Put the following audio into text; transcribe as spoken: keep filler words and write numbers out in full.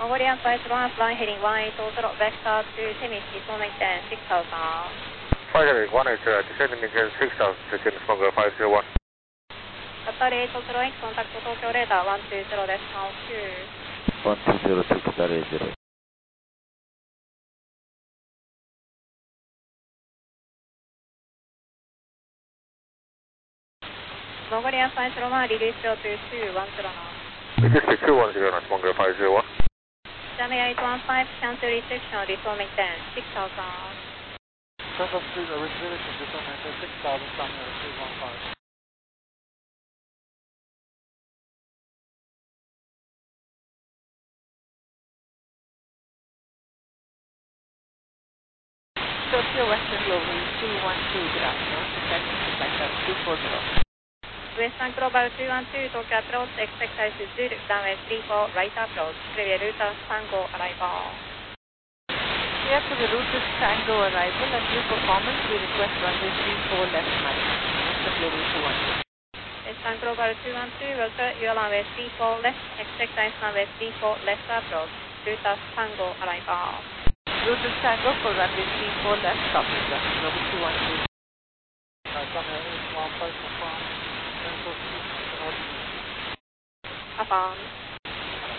Mongolia Flight one, flying heading one eight zero zero, vector to Timis, descend maintain six thousand. Flight heading one eight zero, descending maintain six thousand to Timis, Mongolia five zero one. Qatar eight zero zero eight, contact Tokyo radar one two zero, that's count two. one two zero to Qatar eight zero. Mongolia Flight one, release zero two two one zero knots. Release two one zero knots, Mongolia five zero one. Stanley eight one five, cancel restriction, descend maintain six thousand. Delta three, the reservation, descend maintain six thousand, Stanley eight one five. Tokyo Western Global two one two, good afternoon, descending to flight level two four zero. Western Global two one two, Tokyo approach, expect altitude Zulu, runway three four, right approach, clear router Tango arrival. Clear for the route is Tango arrival and due performance, we request runway three four left minus, Western Global two one two. Western Global two one two, roger, your runway three four left, expect runway three four left approach, router Tango arrival. Route is Tango for runway three four left, copy, Western Global two one two. Stanley eight one five, confirm, ten four six, Affirm.